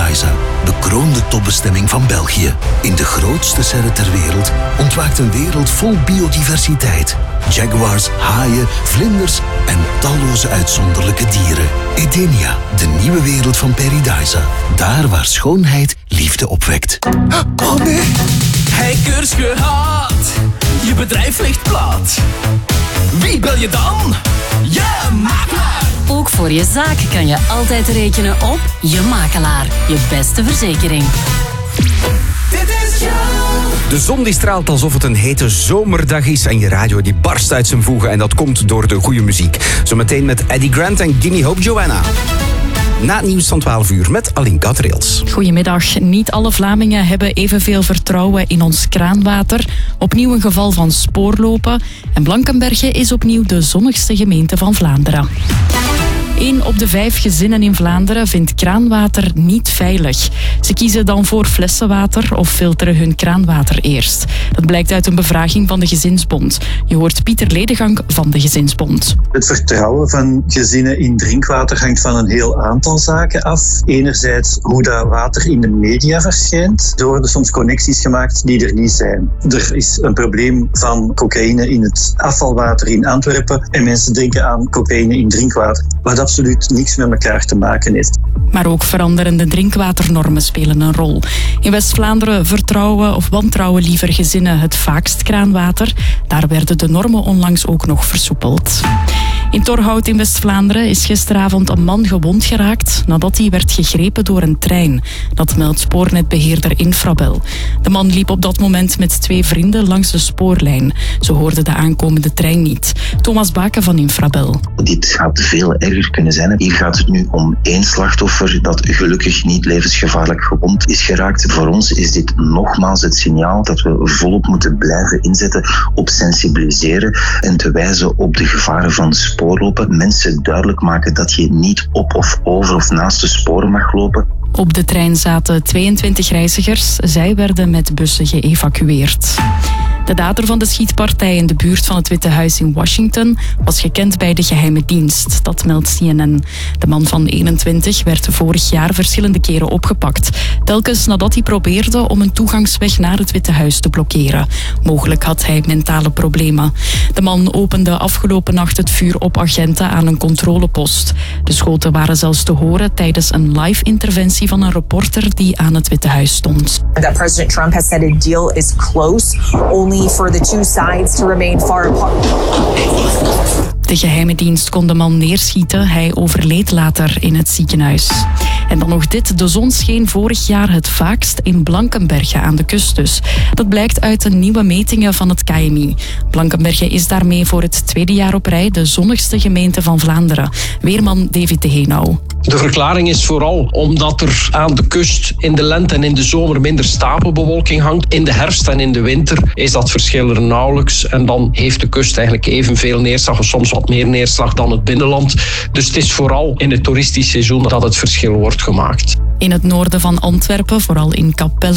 Paradisa, bekroonde topbestemming van België. In de grootste serre ter wereld ontwaakt een wereld vol biodiversiteit. Jaguars, haaien, vlinders en talloze uitzonderlijke dieren. Edenia, de nieuwe wereld van Paradisa. Daar waar schoonheid liefde opwekt. Oh nee! Hackers gehad, je bedrijf ligt plat. Wie bel je dan? Je makelaar! Ook voor je zaak kan je altijd rekenen op je makelaar. Je beste verzekering. Dit is jou! De zon die straalt alsof het een hete zomerdag is en je radio die barst uit zijn voegen en dat komt door de goede muziek. Zometeen met Eddie Grant en Gimme Hope Joanna. Na het nieuws van 12 uur met Alinka Trails. Goedemiddag. Niet alle Vlamingen hebben evenveel vertrouwen in ons kraanwater. Opnieuw een geval van spoorlopen. En Blankenberge is opnieuw de zonnigste gemeente van Vlaanderen. 1 op de 5 gezinnen in Vlaanderen vindt kraanwater niet veilig. Ze kiezen dan voor flessenwater of filteren hun kraanwater eerst. Dat blijkt uit een bevraging van de Gezinsbond. Je hoort Pieter Ledegang van de Gezinsbond. Het vertrouwen van gezinnen in drinkwater hangt van een heel aantal zaken af. Enerzijds hoe dat water in de media verschijnt. Er worden soms connecties gemaakt die er niet zijn. Er is een probleem van cocaïne in het afvalwater in Antwerpen en mensen drinken aan cocaïne in drinkwater, wat absoluut niks met elkaar te maken heeft. Maar ook veranderende drinkwaternormen spelen een rol. In West-Vlaanderen vertrouwen of wantrouwen liever gezinnen het vaakst kraanwater. Daar werden de normen onlangs ook nog versoepeld. In Torhout in West-Vlaanderen is gisteravond een man gewond geraakt nadat hij werd gegrepen door een trein. Dat meldt spoornetbeheerder Infrabel. De man liep op dat moment met 2 vrienden langs de spoorlijn. Ze hoorden de aankomende trein niet. Thomas Baken van Infrabel. Dit gaat veel erger kunnen zijn. Hier gaat het nu om 1 slachtoffer dat gelukkig niet levensgevaarlijk gewond is geraakt. Voor ons is dit nogmaals het signaal dat we volop moeten blijven inzetten op sensibiliseren en te wijzen op de gevaren van spoorlopen. Mensen duidelijk maken dat je niet op of over of naast de sporen mag lopen. Op de trein zaten 22 reizigers. Zij werden met bussen geëvacueerd. De dader van de schietpartij in de buurt van het Witte Huis in Washington was gekend bij de geheime dienst. Dat meldt CNN. De man van 21 werd vorig jaar verschillende keren opgepakt. Telkens nadat hij probeerde om een toegangsweg naar het Witte Huis te blokkeren. Mogelijk had hij mentale problemen. De man opende afgelopen nacht het vuur op agenten aan een controlepost. De schoten waren zelfs te horen tijdens een live interventie van een reporter die aan het Witte Huis stond. That President Trump has said a deal is close, only for the two sides to remain far apart. De geheime dienst kon de man neerschieten. Hij overleed later in het ziekenhuis. En dan nog dit. De zon scheen vorig jaar het vaakst in Blankenberge aan de kust dus. Dat blijkt uit de nieuwe metingen van het KMI. Blankenberge is daarmee voor het 2e jaar op rij de zonnigste gemeente van Vlaanderen. Weerman David de Heenau. De verklaring is vooral omdat er aan de kust in de lente en in de zomer minder stapelbewolking hangt. In de herfst en in de winter is dat verschil er nauwelijks. En dan heeft de kust eigenlijk evenveel neerslag of soms wat meer neerslag dan het binnenland. Dus het is vooral in het toeristisch seizoen dat het verschil wordt gemaakt. In het noorden van Antwerpen, vooral in Kapelle,